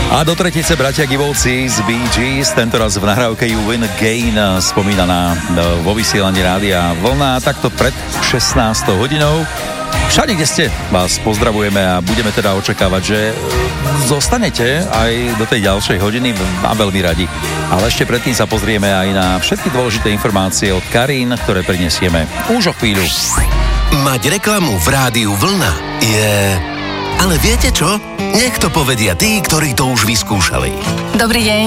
A do tretice bratia Givovci z Bee Gees, tentoraz v nahrávke You Win Again, spomínaná vo vysielaní rádia Vlna, takto pred 16 hodinou. Všade, kde ste, vás pozdravujeme a budeme teda očakávať, že zostanete aj do tej ďalšej hodiny a veľmi radi. Ale ešte predtým sa pozrieme aj na všetky dôležité informácie od Karín, ktoré prinesieme už o chvíľu. Mať reklamu v rádiu Vlna je... Ale viete čo? Nech to povedia tí, ktorí to už vyskúšali. Dobrý deň.